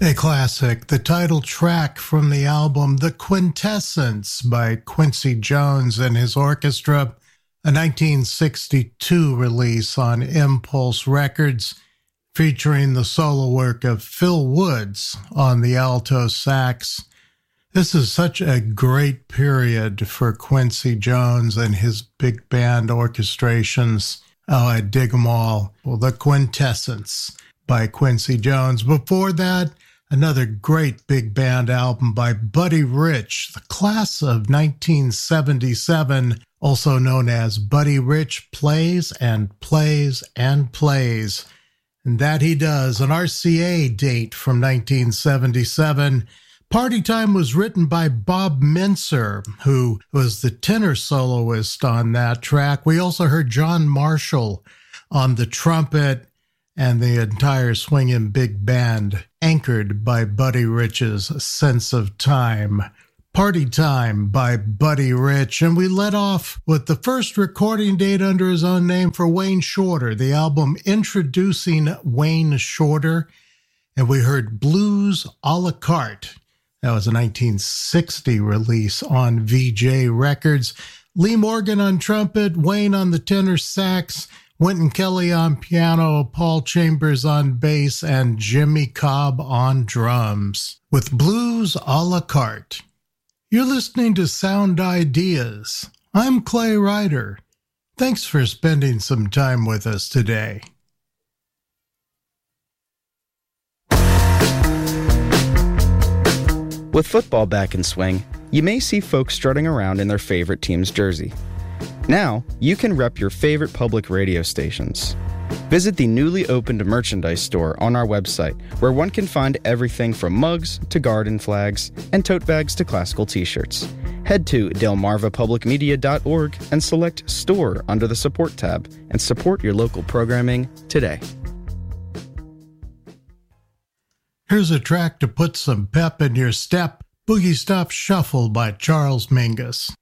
A classic, the title track from the album The Quintessence by Quincy Jones and his orchestra, a 1962 release on Impulse Records, featuring the solo work of Phil Woods on the alto sax. This is such a great period for Quincy Jones and his big band orchestrations. Oh, I dig them all. Well, The Quintessence by Quincy Jones. Before that, another great big band album by Buddy Rich, the class of 1977, also known as Buddy Rich Plays and Plays and Plays. And that he does, an RCA date from 1977. Party Time was written by Bob Mintzer, who was the tenor soloist on that track. We also heard John Marshall on the trumpet, and the entire swinging big band, anchored by Buddy Rich's sense of time. Party Time by Buddy Rich. And we let off with the first recording date under his own name for Wayne Shorter, the album Introducing Wayne Shorter. And we heard Blues a la carte. That was a 1960 release on VJ Records. Lee Morgan on trumpet, Wayne on the tenor sax, Wynton Kelly on piano, Paul Chambers on bass, and Jimmy Cobb on drums. With Blues a la carte. You're listening to Sound Ideas. I'm Clay Ryder. Thanks for spending some time with us today. With football back in swing, you may see folks strutting around in their favorite team's jersey. Now, you can rep your favorite public radio stations. Visit the newly opened merchandise store on our website, where one can find everything from mugs to garden flags and tote bags to classical t-shirts. Head to delmarvapublicmedia.org and select Store under the Support tab and support your local programming today. Here's a track to put some pep in your step, Boogie Stop Shuffle by Charles Mingus.